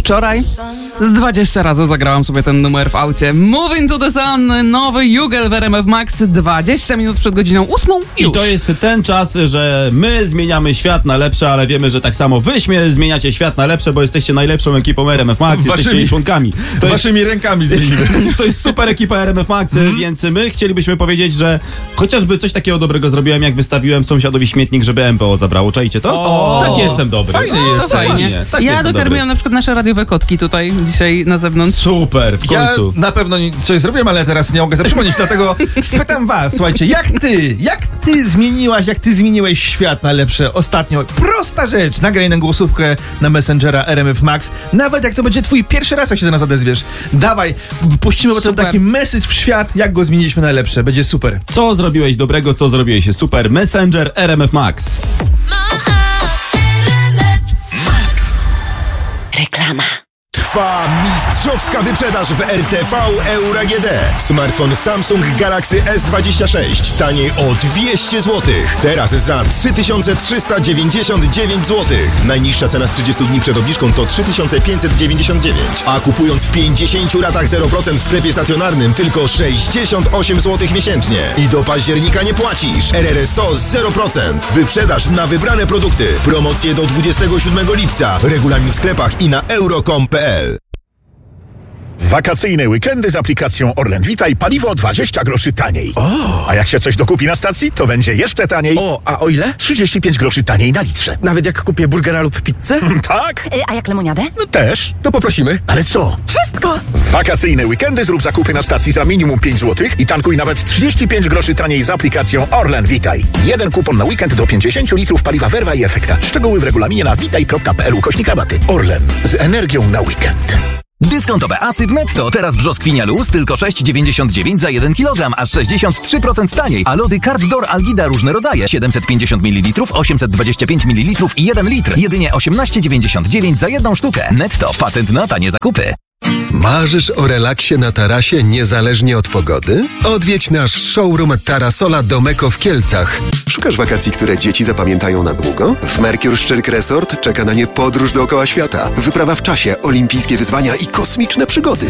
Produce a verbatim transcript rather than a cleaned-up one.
wczoraj z dwadzieścia razy zagrałam sobie ten numer w aucie. Moving to the Sun, nowy Jugel w R M F Max, dwadzieścia minut przed godziną ósmą już. I to jest ten czas, że my zmieniamy świat na lepsze, ale wiemy, że tak samo wy zmieniacie świat na lepsze, bo jesteście najlepszą ekipą R M F Max, Waszymi, jesteście jej członkami. To waszymi jest, rękami zmienimy. To jest super ekipa R M F Max, mm. więc my chcielibyśmy powiedzieć, że chociażby coś takiego dobrego zrobiłem, jak wystawiłem sąsiadowi śmietnik, żeby M P O zabrało. Czajcie to? O, tak jestem dobry. Fajny no, jest. To fajnie. Tak ja dokarmiłam na przykład nasze radiowe kotki tutaj dzisiaj na zewnątrz. Super, w końcu. Ja na pewno coś zrobiłem, ale teraz nie mogę sobie przypomnieć, dlatego spytam was, słuchajcie, jak ty, jak ty zmieniłaś, jak ty zmieniłeś świat na lepsze ostatnio? Prosta rzecz, nagraj na głosówkę na Messengera R M F Max, nawet jak to będzie twój pierwszy raz, jak się do nas odezwiesz. Dawaj, puścimy potem taki message w świat, jak go zmieniliśmy na lepsze, będzie super. Co zrobiłeś dobrego, co zrobiłeś jest super. Messenger R M F Max. Reklama. Trwa mistrzowska wyprzedaż w R T V Euro A G D. Smartfon Samsung Galaxy S dwadzieścia sześć taniej o dwieście złotych. Teraz za trzy tysiące trzysta dziewięćdziesiąt dziewięć złotych. Najniższa cena z trzydziestu dni przed obniżką to trzy tysiące pięćset dziewięćdziesiąt dziewięć. A kupując w pięćdziesięciu ratach zero procent w sklepie stacjonarnym tylko sześćdziesiąt osiem złotych miesięcznie. I do października nie płacisz. R R S O zero procent. Wyprzedaż na wybrane produkty. Promocje do dwudziestego siódmego lipca. Regulamin w sklepach i na euro kropka com kropka p l. Wakacyjne weekendy z aplikacją Orlen Witaj, paliwo dwadzieścia groszy taniej. O. A jak się coś dokupi na stacji, to będzie jeszcze taniej. O, a o ile? trzydzieści pięć groszy taniej na litrze. Nawet jak kupię burgera lub pizzę? Tak? A jak lemoniadę? No też. To poprosimy. Ale co? Wszystko! W wakacyjne weekendy zrób zakupy na stacji za minimum pięć złotych i tankuj nawet trzydzieści pięć groszy taniej z aplikacją Orlen Witaj. Jeden kupon na weekend do pięćdziesięciu litrów paliwa Verva i Efekta. Szczegóły w regulaminie na witaj kropka p l ukośnik rabaty. Orlen. Z energią na weekend. Dyskontowe asy w Netto. Teraz brzoskwinia luz tylko sześć dziewięćdziesiąt dziewięć za jeden kilogram, aż sześćdziesiąt trzy procent taniej. A lody Carddoor Algida różne rodzaje siedemset pięćdziesiąt mililitrów, osiemset dwadzieścia pięć mililitrów i jeden litr. Jedynie osiemnaście dziewięćdziesiąt dziewięć za jedną sztukę. Netto. Patent na tanie zakupy. Marzysz o relaksie na tarasie niezależnie od pogody? Odwiedź nasz showroom Tarasola Domeko w Kielcach. Szukasz wakacji, które dzieci zapamiętają na długo? W Mercure Szczyrk Resort czeka na nie podróż dookoła świata, wyprawa w czasie, olimpijskie wyzwania i kosmiczne przygody.